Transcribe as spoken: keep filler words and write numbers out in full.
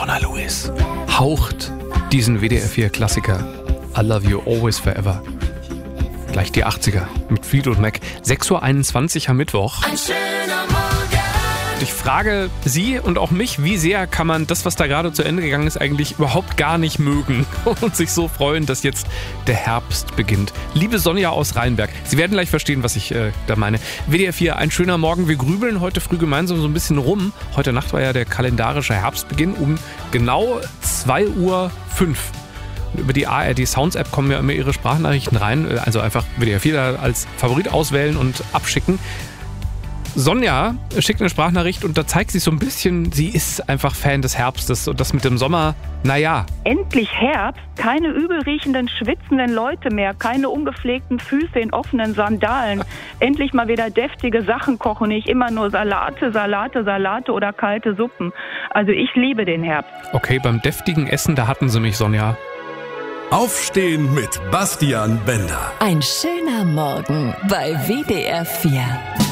Mona Lewis haucht diesen W D R vier Klassiker I Love You Always Forever. Gleich die achtziger mit Fleetwood Mac. sechs Uhr einundzwanzig am Mittwoch. Ein schöner Morgen. Ich frage Sie und auch mich, wie sehr kann man das, was da gerade zu Ende gegangen ist, eigentlich überhaupt gar nicht mögen und sich so freuen, dass jetzt der Herbst beginnt. Liebe Sonja aus Rheinberg, Sie werden gleich verstehen, was ich äh, da meine. W D R vier, ein schöner Morgen. Wir grübeln heute früh gemeinsam so ein bisschen rum. Heute Nacht war ja der kalendarische Herbstbeginn um genau zwei Uhr fünf. Über die A R D Sounds App kommen ja immer Ihre Sprachnachrichten rein. Also einfach W D R vier da als Favorit auswählen und abschicken. Sonja schickt eine Sprachnachricht und da zeigt sich so ein bisschen, sie ist einfach Fan des Herbstes und das mit dem Sommer, naja. Endlich Herbst, keine übelriechenden, schwitzenden Leute mehr, keine ungepflegten Füße in offenen Sandalen. Endlich mal wieder deftige Sachen kochen, nicht immer nur Salate, Salate, Salate oder kalte Suppen. Also ich liebe den Herbst. Okay, beim deftigen Essen, da hatten Sie mich, Sonja. Aufstehen mit Bastian Bender. Ein schöner Morgen bei W D R vier.